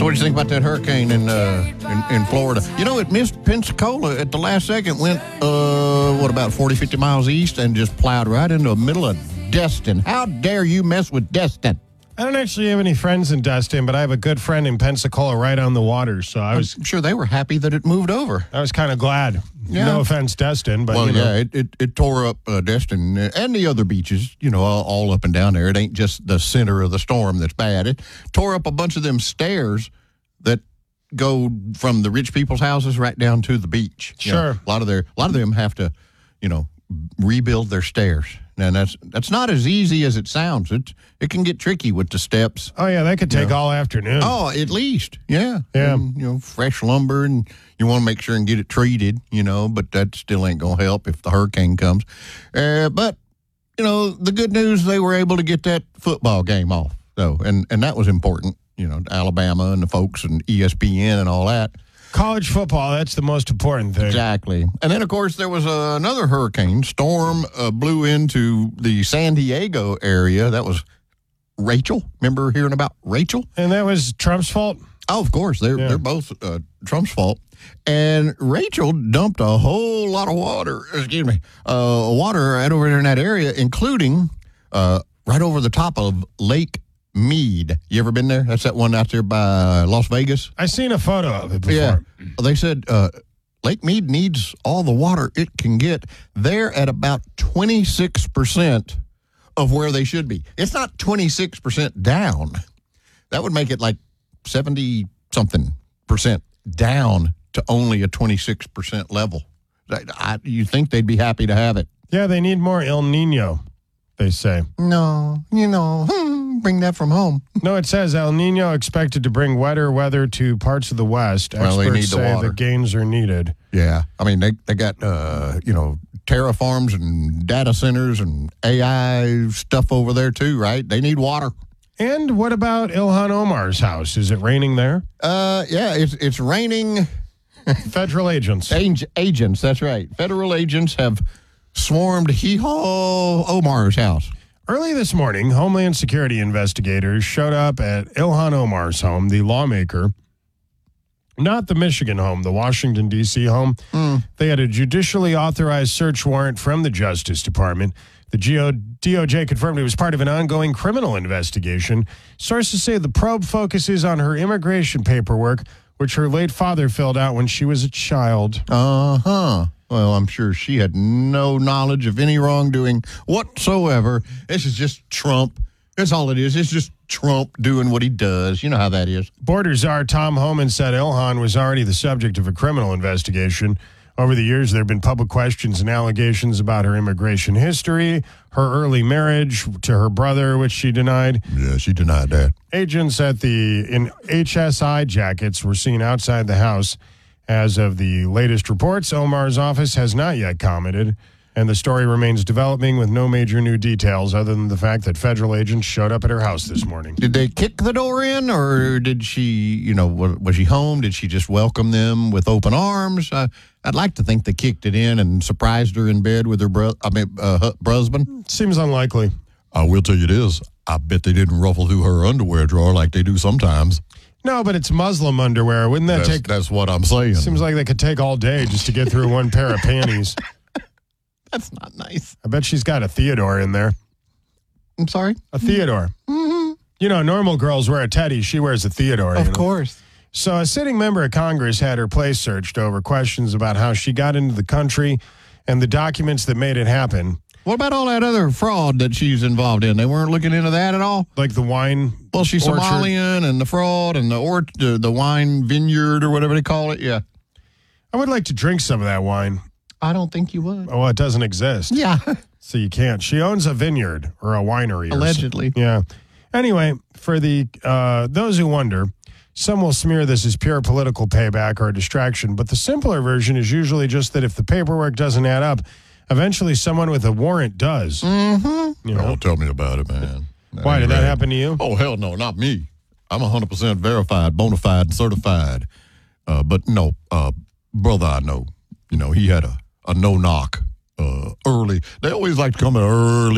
what do you think about that hurricane in Florida? You know, it missed Pensacola at the last second, went, about 40, 50 miles east and just plowed right into the middle of Destin. How dare you mess with Destin? I don't actually have any friends in Destin, but I have a good friend in Pensacola right on the water, so I'm sure they were happy that it moved over. I was kind of glad. Yeah. No offense, Destin, but it tore up Destin and the other beaches, all up and down there. It ain't just the center of the storm that's bad. It tore up a bunch of them stairs that go from the rich people's houses right down to the beach. Sure. A lot of them have to, rebuild their stairs. And that's not as easy as it sounds. It can get tricky with the steps. Oh, yeah, that could take all afternoon. Oh, at least, yeah. Yeah. And, fresh lumber, and you want to make sure and get it treated, but that still ain't going to help if the hurricane comes. But, the good news, they were able to get that football game off. So, and that was important, Alabama and the folks and ESPN and all that. College football, that's the most important thing. Exactly. And then, of course, there was another hurricane. Storm blew into the San Diego area. That was Rachel. Remember hearing about Rachel? And that was Trump's fault? Oh, of course. They're both Trump's fault. And Rachel dumped a whole lot of water right over there in that area, including right over the top of Lake Mead. You ever been there? That's that one out there by Las Vegas. I seen a photo of it before. Yeah. They said Lake Mead needs all the water it can get. They're at about 26% of where they should be. It's not 26% down. That would make it like 70-something% down to only a 26% level. You think they'd be happy to have it. Yeah, they need more El Nino, they say. No, bring that from home. No, it says El Nino expected to bring wetter weather to parts of the West. Well, they need Experts the say water. the gains are needed. Yeah. I mean, they got, terraforms and data centers and AI stuff over there too, right? They need water. And what about Ilhan Omar's house? Is it raining there? Yeah, it's raining. Federal agents. Agents, that's right. Federal agents have swarmed Omar's house. Early this morning, Homeland Security investigators showed up at Ilhan Omar's home, the lawmaker, not the Michigan home, the Washington, D.C. home. They had a judicially authorized search warrant from the Justice Department. The DOJ confirmed it was part of an ongoing criminal investigation. Sources say the probe focuses on her immigration paperwork, which her late father filled out when she was a child. Uh-huh. Well, I'm sure she had no knowledge of any wrongdoing whatsoever. This is just Trump. That's all it is. It's just Trump doing what he does. You know how that is. Border czar Tom Homan said Ilhan was already the subject of a criminal investigation. Over the years, there have been public questions and allegations about her immigration history, her early marriage to her brother, which she denied. Yeah, she denied that. Agents in HSI jackets were seen outside the house. As of the latest reports, Omar's office has not yet commented, and the story remains developing with no major new details other than the fact that federal agents showed up at her house this morning. Did they kick the door in, or did she, was she home? Did she just welcome them with open arms? I'd like to think they kicked it in and surprised her in bed with her husband. Seems unlikely. I will tell you this. I bet they didn't ruffle through her underwear drawer like they do sometimes. No, but it's Muslim underwear. Wouldn't that take... That's what I'm saying. Seems like they could take all day just to get through one pair of panties. That's not nice. I bet she's got a Theodore in there. I'm sorry? A Theodore. Mm-hmm. Normal girls wear a teddy. She wears a Theodore. Of course. So a sitting member of Congress had her place searched over questions about how she got into the country and the documents that made it happen. What about all that other fraud that she's involved in? They weren't looking into that at all? Like the wine Well, she's orchard. Somalian and the fraud and the wine vineyard or whatever they call it, yeah. I would like to drink some of that wine. I don't think you would. Oh, well, it doesn't exist. Yeah. So you can't. She owns a vineyard or a winery. Allegedly. Yeah. Anyway, for the those who wonder, some will smear this as pure political payback or a distraction, but the simpler version is usually just that if the paperwork doesn't add up, eventually someone with a warrant does. Mm-hmm. Oh, tell me about it, man. Why, did that happen to you? Oh, hell no, not me. I'm 100% verified, bona fide, certified. But no, brother I know, he had a no-knock early. They always like to come in early